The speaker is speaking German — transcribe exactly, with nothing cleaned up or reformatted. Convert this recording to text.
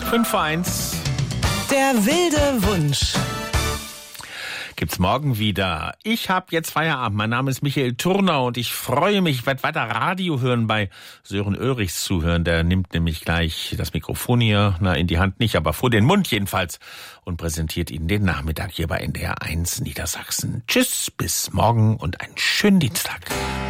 fünf vor eins. Der wilde Wunsch. Gibt's morgen wieder. Ich habe jetzt Feierabend. Mein Name ist Michael Turner und ich freue mich, ich werde weiter Radio hören, bei Sören Oelrichs zuhören. Der nimmt nämlich gleich das Mikrofon hier, na in die Hand nicht, aber vor den Mund jedenfalls, und präsentiert Ihnen den Nachmittag hier bei N D R eins Niedersachsen. Tschüss, bis morgen und einen schönen Dienstag.